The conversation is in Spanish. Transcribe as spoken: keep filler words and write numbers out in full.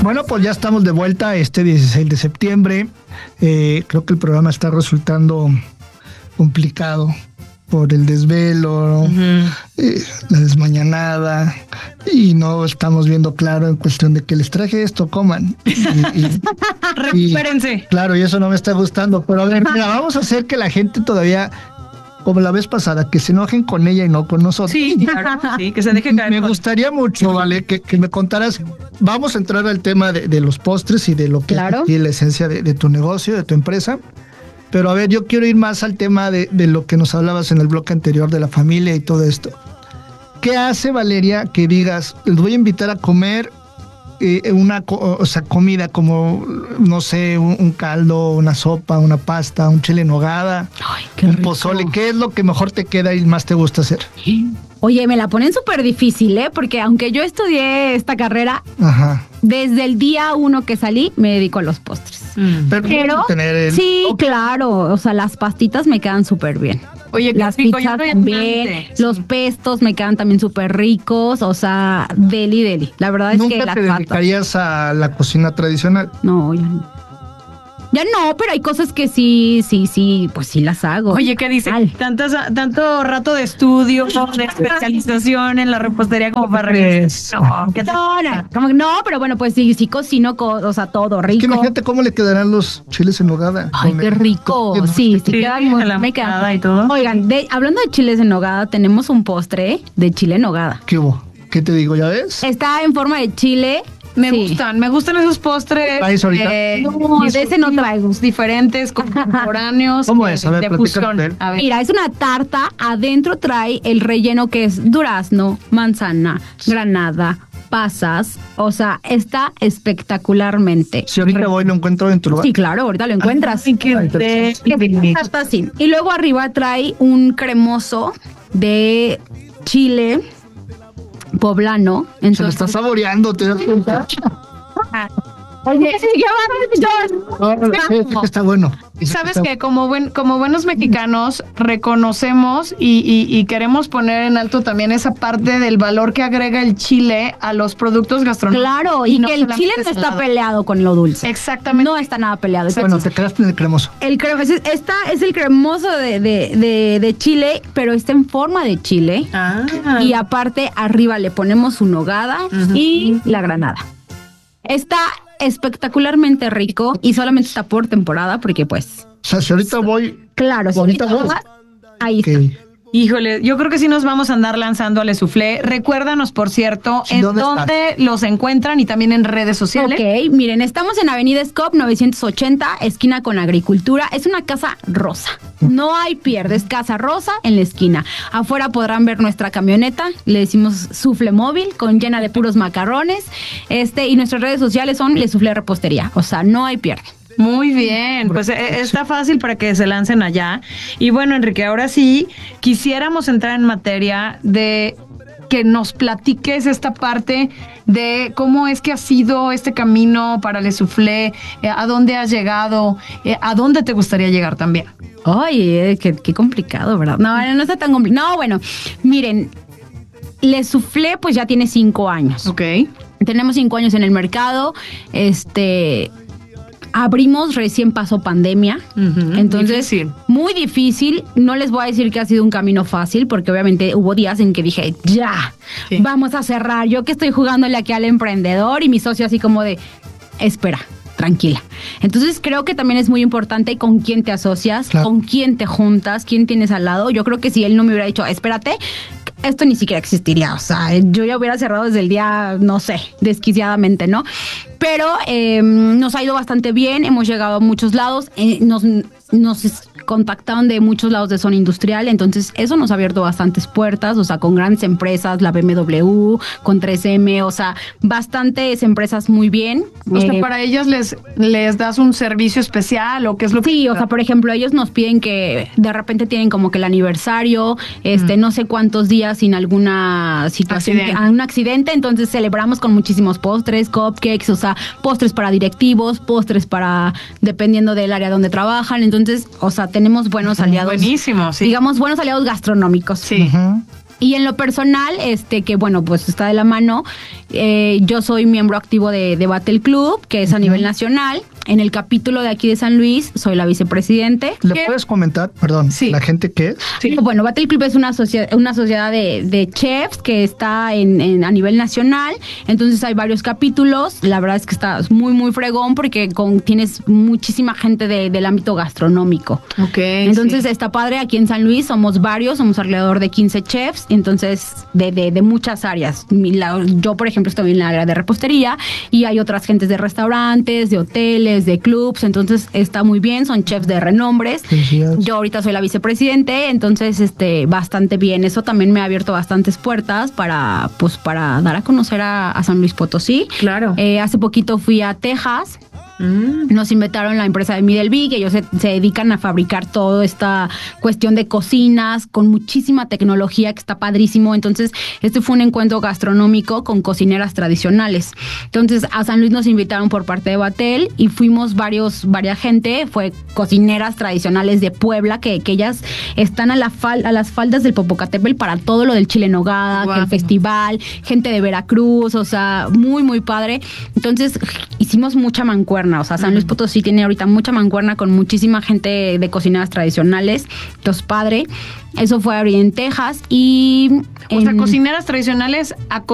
Bueno, pues ya estamos de vuelta este dieciséis de septiembre. Eh, creo que el programa está resultando complicado por el desvelo, uh-huh. eh, la desmañanada, y no estamos viendo claro en cuestión de que les traje esto, coman. Y, y, Recupérense. Y, claro, y eso no me está gustando, pero a ver, mira, vamos a hacer que la gente todavía, como la vez pasada, que se enojen con ella y no con nosotros. Sí, claro, sí, que se dejen caer. Me con... gustaría mucho, ¿vale? Que, que me contaras, vamos a entrar al tema de, de los postres y de lo que claro. es la esencia de, de tu negocio, de tu empresa. Pero a ver, yo quiero ir más al tema de, de lo que nos hablabas en el bloque anterior de la familia y todo esto. ¿Qué hace, Valeria, que digas, les voy a invitar a comer eh, una o sea, comida como, no sé, un, un caldo, una sopa, una pasta, un chile en nogada, Ay, qué un rico. pozole? ¿Qué es lo que mejor te queda y más te gusta hacer? Oye, me la ponen súper difícil, ¿eh? Porque aunque yo estudié esta carrera, Ajá. desde el día uno que salí, me dedico a los postres. Mm. Pero, Pero tener el... sí, claro, o sea, las pastitas me quedan súper bien. Oye, las rico, pizzas también, sí. Los pestos me quedan también súper ricos, o sea, deli, deli. La verdad es ¿Nunca que las te dedicarías patas... a la cocina tradicional? No, ya no. Ya no, pero hay cosas que sí, sí, sí, pues sí las hago. Oye, ¿qué dice? Tantas, tanto rato de estudio, de especialización en la repostería como para regresar. No, ¿qué no, no, como, no, pero bueno, pues sí, sí cocino, co o sea, todo rico. Es que imagínate cómo le quedarán los chiles en nogada. Ay, qué rico. Sí, sí, quedan muy, me quedan. Y todo. Oigan, de, hablando de chiles en nogada, tenemos un postre de chile en nogada. ¿Qué hubo? ¿Qué te digo? ¿Ya ves? Está en forma de chile. Me sí. gustan, me gustan esos postres. ¿Traes ahorita? Eh, no, de ese no traigo. Diferentes, contemporáneos. ¿Cómo es? A ver, de fusión. A ver. Mira, es una tarta. Adentro trae el relleno que es durazno, manzana, granada, pasas. O sea, está espectacularmente. Si ahorita rico. Voy, lo encuentro en tu lugar. Sí, claro, ahorita lo encuentras. Ay, qué de... Tarta así. Y luego arriba trae un cremoso de chile poblano. Entonces... Se lo está saboreando, ¿te das cuenta? Oye, está bueno. Sabes que como buen, como buenos mexicanos reconocemos y, y, y queremos poner en alto también esa parte del valor que agrega el chile a los productos gastronómicos. Claro, y, y no que el chile no está salado. Peleado con lo dulce. Exactamente. No está nada peleado. Bueno, te quedaste en el cremoso. El cremoso, esta es el cremoso de, de, de, de chile, pero está en forma de chile. Ah. Y aparte, arriba le ponemos su nogada uh-huh. y la granada. Está espectacularmente rico y solamente está por temporada porque pues... O sea, si ahorita voy... Claro, si ahorita voy... voy. Ahí okay. está. Híjole, yo creo que sí nos vamos a andar lanzando al soufflé. Recuérdanos, por cierto, en dónde, dónde los encuentran y también en redes sociales. Ok, miren, estamos en Avenida Scop novecientos ochenta, esquina con Agricultura. Es una casa rosa. No hay pierde, es casa rosa en la esquina. Afuera podrán ver nuestra camioneta, le decimos Soufflé Móvil, con llena de puros macarrones. Este, y nuestras redes sociales son Le Soufflé Repostería. O sea, no hay pierde. Muy bien, pues está fácil para que se lancen allá. Y bueno, Enrique, ahora sí, quisiéramos entrar en materia de que nos platiques esta parte de cómo es que ha sido este camino para Le Soufflé, eh, a dónde has llegado, eh, a dónde te gustaría llegar también. Ay, qué, qué complicado, ¿verdad? No, no está tan complicado. No, bueno, miren, Le Soufflé pues ya tiene cinco años. Ok. Tenemos cinco años en el mercado, este... Abrimos, recién pasó pandemia, uh-huh, entonces difícil. Muy difícil. No les voy a decir que ha sido un camino fácil, porque obviamente hubo días en que dije, ya, sí. vamos a cerrar. Yo que estoy jugándole aquí al emprendedor y mi socio así como de, espera, tranquila. Entonces creo que también es muy importante con quién te asocias, claro. con quién te juntas, quién tienes al lado. Yo creo que si él no me hubiera dicho, espérate, esto ni siquiera existiría. O sea, yo ya hubiera cerrado desde el día, no sé, desquiciadamente, ¿no? Pero eh, nos ha ido bastante bien, hemos llegado a muchos lados, eh, nos, nos contactaron de muchos lados de zona industrial, entonces eso nos ha abierto bastantes puertas, o sea, con grandes empresas, la B M W, con tres eme, o sea, bastantes empresas muy bien. O sea, eh, para ellas les, les das un servicio especial o qué es lo que... Sí, o sea, por ejemplo, ellos nos piden que de repente tienen como que el aniversario, este, mm. no sé cuántos días sin alguna situación, accidente. Que, un accidente, entonces celebramos con muchísimos postres, cupcakes, o sea, postres para directivos, postres para, dependiendo del área donde trabajan, entonces, o sea, tenemos buenos aliados. Buenísimo, sí. Digamos, buenos aliados gastronómicos. Sí. Uh-huh. Y en lo personal, este que bueno, pues está de la mano, eh, yo soy miembro activo de, de Battle Club, que es a uh-huh. nivel nacional. En el capítulo de aquí de San Luis, soy la vicepresidente. ¿Le ¿Qué? puedes comentar, perdón, sí. la gente qué es? Sí. Bueno, Battle Club es una sociedad, una sociedad de, de chefs que está en, en, a nivel nacional. Entonces hay varios capítulos. La verdad es que está muy, muy fregón porque con, tienes muchísima gente de, del ámbito gastronómico. Ok. Entonces sí. está padre. Aquí en San Luis somos varios, somos alrededor de quince chefs. Entonces, de, de, de muchas áreas. La, yo, por ejemplo, estoy en la área de repostería y hay otras gentes de restaurantes, de hoteles, de clubs, entonces está muy bien, son chefs de renombres. Sí, yo ahorita soy la vicepresidente, entonces este bastante bien. Eso también me ha abierto bastantes puertas para pues para dar a conocer a, a San Luis Potosí. Claro. Eh, hace poquito fui a Texas. Mm. Nos invitaron la empresa de Middleby, que ellos se, se dedican a fabricar toda esta cuestión de cocinas con muchísima tecnología que está padrísimo. Entonces, este fue un encuentro gastronómico con cocineras tradicionales. Entonces, a San Luis nos invitaron por parte de Batel y fuimos varios, varias gente, fue cocineras tradicionales de Puebla, que, que ellas están a, la fal, a las faldas del Popocatépetl para todo lo del chile en nogada, wow. que el festival, gente de Veracruz, o sea, muy, muy padre. Entonces, hicimos mucha mancuerna. O sea, San Luis Potosí tiene ahorita mucha mancuerna con muchísima gente de cocineras tradicionales. Entonces, padre. Eso fue en Texas y... O en... sea, cocineras tradicionales a